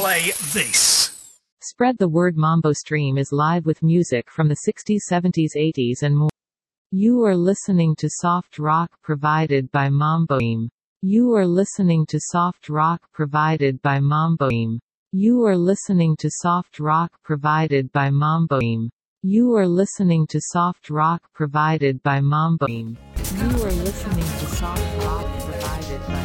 play this. Spread the word. Mambo Stream is live with music from the 60s, 70s, 80s and more. You are listening to soft rock provided by Mambo Stream. You are listening to soft rock provided by Mambo Stream. You are listening to soft rock provided by Mambo Stream. You are listening to soft rock provided by Mambo Stream. You are listening to soft rock provided by